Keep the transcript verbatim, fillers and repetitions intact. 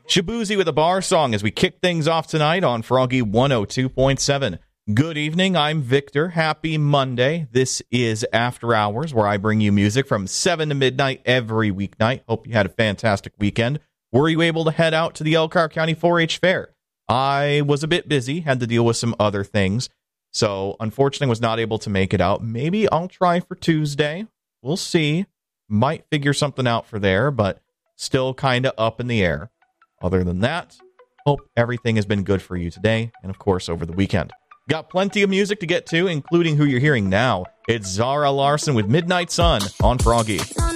Shabuzi with a bar song as we kick things off tonight on Froggy one oh two point seven. Good evening, I'm Victor. Happy Monday. This is After Hours, where I bring you music from seven to midnight every weeknight. Hope you had a fantastic weekend. Were you able to head out to the Elkhart County four H Fair? I was a bit busy, had to deal with some other things, so unfortunately was not able to make it out. Maybe I'll try for Tuesday. We'll see. Might figure something out for there, but still kind of up in the air. Other than that, hope everything has been good for you today and, of course, over the weekend. Got plenty of music to get to, including who you're hearing now. It's Zara Larsson with Midnight Sun on Froggy.